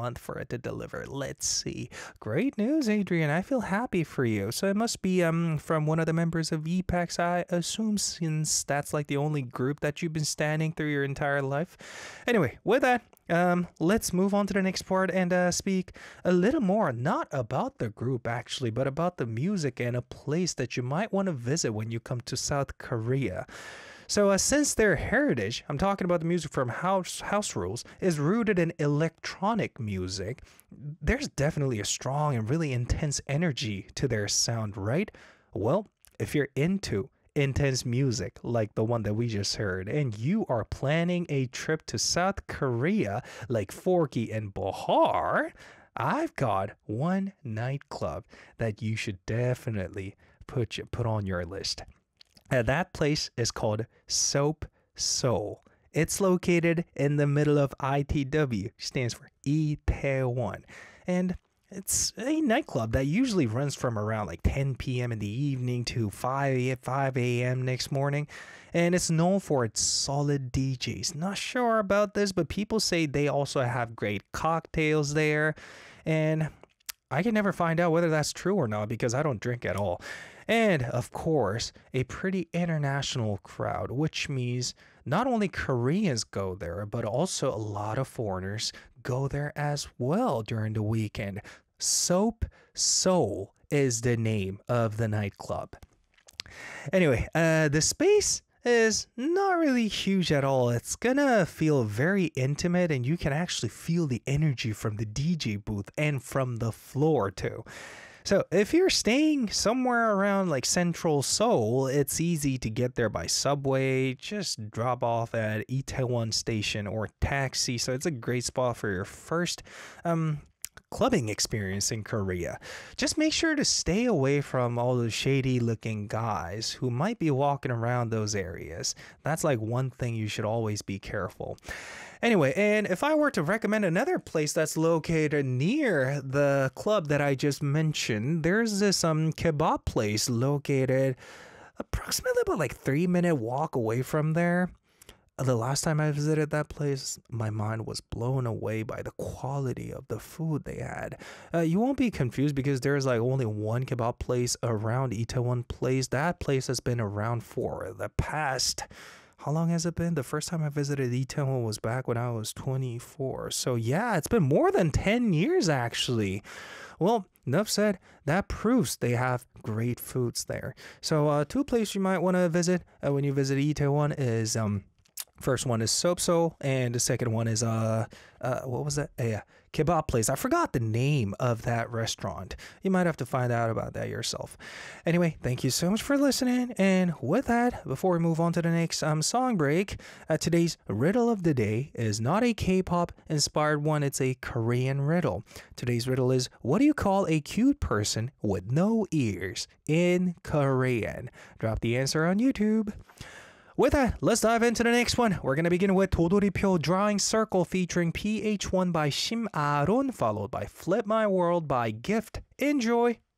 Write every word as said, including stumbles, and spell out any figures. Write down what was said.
month for it to deliver. Let's see. Great news, Adrian. I feel happy for you. So it must be um from one of the members of E PAX, I assume, since that's like the only group that you've been standing through your entire life. Anyway, with that, um, let's move on to the next part and uh, speak a little more, not about the group actually, but about the music and a place that you might want to visit when you come to South Korea. So uh, since their heritage, I'm talking about the music from House House Rules, is rooted in electronic music, there's definitely a strong and really intense energy to their sound, right? Well, if you're into intense music like the one that we just heard, and you are planning a trip to South Korea like Forky and Bohar, I've got one nightclub that you should definitely put put on your list. Uh, that place is called Soap Seoul. It's located in the middle of I T W, stands for Itaewon, and it's a nightclub that usually runs from around like ten p m in the evening to five a m next morning. And it's known for its solid D Js. Not sure about this, but people say they also have great cocktails there. And I can never find out whether that's true or not because I don't drink at all. And of course, a pretty international crowd, which means not only Koreans go there, but also a lot of foreigners go there as well during the weekend. Soap Seoul is the name of the nightclub. Anyway, uh, the space is not really huge at all. It's gonna feel very intimate, and you can actually feel the energy from the D J booth and from the floor too. So if you're staying somewhere around like Central Seoul, it's easy to get there by subway. Just drop off at Itaewon Station or taxi. So it's a great spot for your first um clubbing experience in Korea. Just make sure to stay away from all those shady looking guys who might be walking around those areas. That's like one thing you should always be careful. Anyway, and if I were to recommend another place that's located near the club that I just mentioned, there's this um kebab place located approximately about like three minute walk away from there. The last time I visited that place, my mind was blown away by the quality of the food they had. Uh, you won't be confused because there's like only one kebab place around Itaewon Place. That place has been around for the past, how long has it been? The first time I visited Itaewon was back when I was twenty-four. So yeah, it's been more than ten years actually. Well, enough said, that proves they have great foods there. So uh, two places you might want to visit uh, when you visit Itaewon is um. First one is Soap Seoul, and the second one is uh, uh what was that? Uh, yeah, kebab place. I forgot the name of that restaurant. You might have to find out about that yourself. Anyway, thank you so much for listening. And with that, before we move on to the next um song break, uh, today's riddle of the day is not a K-pop inspired one. It's a Korean riddle. Today's riddle is: what do you call a cute person with no ears in Korean? Drop the answer on YouTube. With that, let's dive into the next one. We're going to begin with 도돌이표 Drawing Circle featuring P H one by Shim Aron, followed by Flip My World by Gift. Enjoy!